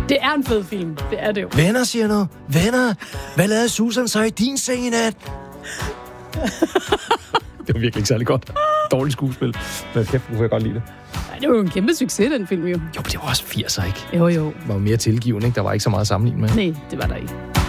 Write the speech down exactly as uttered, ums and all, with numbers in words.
Det er en fed film. Det er det jo. Venner, siger du. Venner. Hvad lavede Susan så i din seng i nat? Det var virkelig ikke særlig godt. Dårligt skuespil. Men kæft, kunne jeg godt lide det. Ej, det var jo en kæmpe succes, den film jo. Jo, men det var også firser, ikke? Jo, jo. Det var mere tilgivende, ikke? Der var ikke så meget at sammenligne med. Nej, det var der ikke.